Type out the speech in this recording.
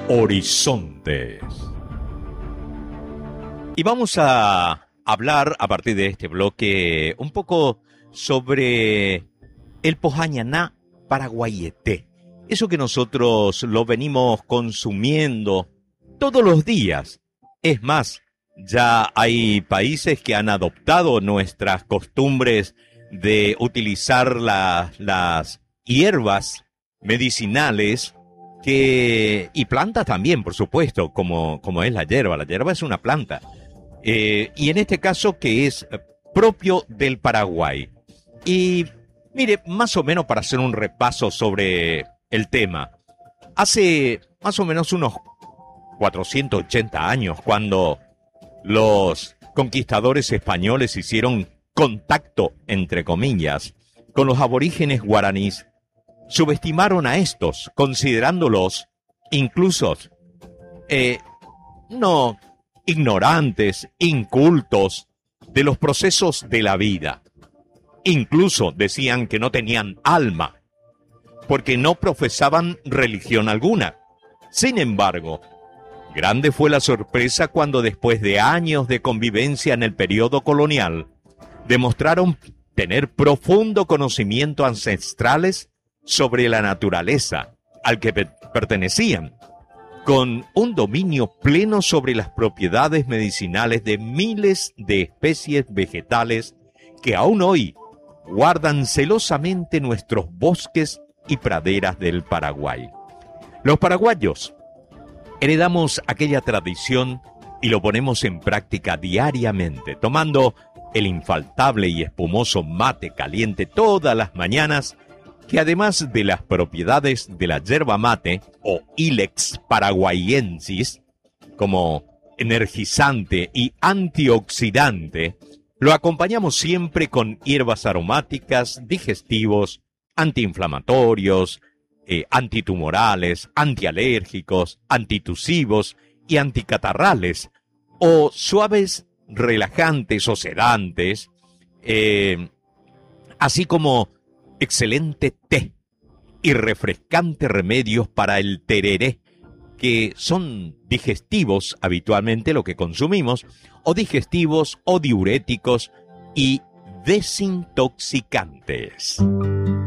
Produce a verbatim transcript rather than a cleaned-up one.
Horizontes. Y vamos a hablar a partir de este bloque un poco sobre el Pojañaná paraguayete. Eso que nosotros lo venimos consumiendo todos los días. Es más, ya hay países que han adoptado nuestras costumbres de utilizar la, las hierbas medicinales que, y plantas también, por supuesto, como, como es la hierba. La hierba es una planta. Eh, y en este caso que es propio del Paraguay. Y mire, más o menos para hacer un repaso sobre el tema. Hace más o menos unos cuatrocientos ochenta años, cuando los conquistadores españoles hicieron contacto, entre comillas, con los aborígenes guaraníes, subestimaron a estos, considerándolos incluso eh, no ignorantes, incultos de los procesos de la vida. Incluso decían que no tenían alma, porque no profesaban religión alguna. Sin embargo, grande fue la sorpresa cuando después de años de convivencia en el periodo colonial, demostraron tener profundo conocimiento ancestrales sobre la naturaleza al que pe- pertenecían, con un dominio pleno sobre las propiedades medicinales de miles de especies vegetales que aún hoy guardan celosamente nuestros bosques y praderas del Paraguay. Los paraguayos heredamos aquella tradición y lo ponemos en práctica diariamente, tomando el infaltable y espumoso mate caliente todas las mañanas, que además de las propiedades de la yerba mate o Ilex paraguayensis, como energizante y antioxidante, lo acompañamos siempre con hierbas aromáticas, digestivos, antiinflamatorios, eh, antitumorales, antialérgicos, antitusivos y anticatarrales, o suaves relajantes o sedantes, eh, así como excelente té y refrescante remedios para el tereré, que son digestivos habitualmente lo que consumimos, o digestivos o diuréticos y desintoxicantes.